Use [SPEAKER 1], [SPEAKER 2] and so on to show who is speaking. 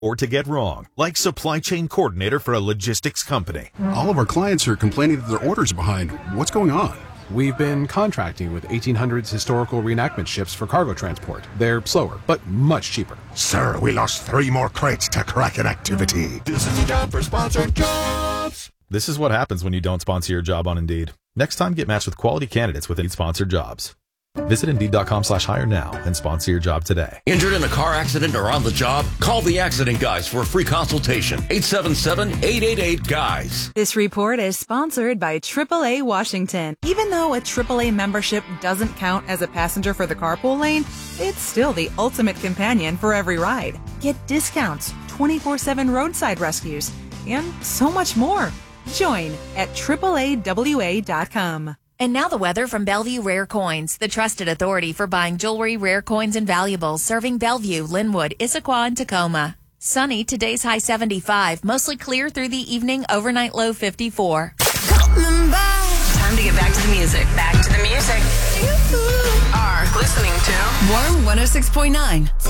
[SPEAKER 1] or to get wrong, like supply chain coordinator for a logistics company.
[SPEAKER 2] All of our clients are complaining that their orders are behind. What's going on?
[SPEAKER 3] We've been contracting with 1800s historical reenactment ships for cargo transport. They're slower, but much cheaper.
[SPEAKER 4] Sir, we lost 3 more crates to Kraken activity.
[SPEAKER 5] This is a job for sponsored jobs.
[SPEAKER 1] This is what happens when you don't sponsor your job on Indeed. Next time, get matched with quality candidates with Indeed sponsored jobs. Visit Indeed.com/hire now and sponsor your job today.
[SPEAKER 6] Injured in a car accident or on the job? Call the Accident Guys for a free consultation. 877-888-GUYS.
[SPEAKER 7] This report is sponsored by AAA Washington. Even though a AAA membership doesn't count as a passenger for the carpool lane, it's still the ultimate companion for every ride. Get discounts, 24/7 roadside rescues, and so much more. Join at AAAWA.com.
[SPEAKER 8] And now the weather from Bellevue Rare Coins, the trusted authority for buying jewelry, rare coins, and valuables, serving Bellevue, Linwood, Issaquah, and Tacoma. Sunny, today's high 75, mostly clear through the evening, overnight low 54.
[SPEAKER 9] Time to get back to the music. Back to the music. You are listening to Warm 106.9.